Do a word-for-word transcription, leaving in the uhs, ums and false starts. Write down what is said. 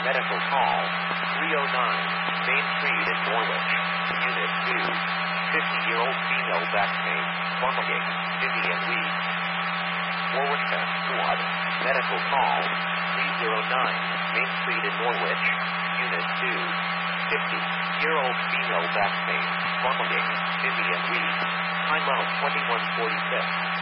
medical call, three oh nine, Main Street in Norwich, Unit two, fifty-year-old female back pain, vomiting, dizzy and weak. Warwickshire Squad, medical call, three oh nine, Main Street in Norwich, Unit two, fifty-year-old female back pain, vomiting, dizzy and weak. Time out twenty-one forty-six.